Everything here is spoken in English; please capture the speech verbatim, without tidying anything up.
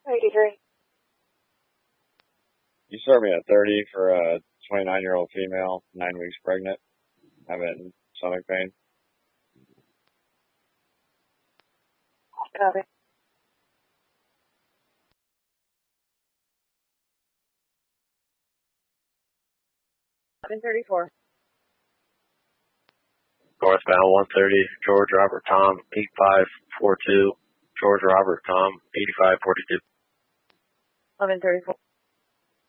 eighty-three. You served me at thirty for a twenty-nine-year-old female, nine weeks pregnant, having stomach pain. Copy. eleven thirty-four. Northbound one thirty, George Robert Tom, eighty-five forty-two, George Robert Tom, eighty-five forty-two. eleven thirty-four.